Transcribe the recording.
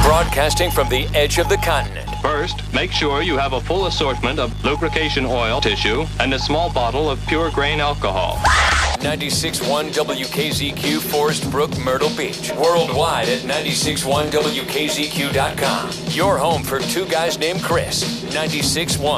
Broadcasting from the edge of the continent. First, make sure you have a full assortment of lubrication oil, tissue, and a small bottle of pure grain alcohol. 96.1 WKZQ, Forest Brook, Myrtle Beach. Worldwide at 96.1WKZQ.com. Your home for two guys named Chris. 96.1